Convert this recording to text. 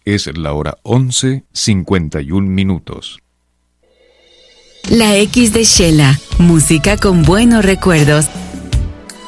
Es la hora 11:51. La X de Shela, música con buenos recuerdos.